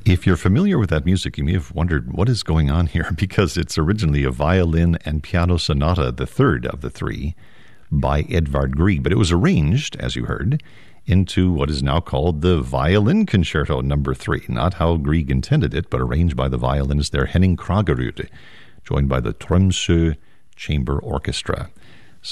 If you're familiar with that music, you may have wondered what is going on here, because it's originally a violin and piano sonata, the third of the three, by Edvard Grieg. But it was arranged, as you heard, into what is now called the Violin Concerto No. 3. Not how Grieg intended it, but arranged by the violinist there, Henning Kragerud, joined by the Tromsø Chamber Orchestra.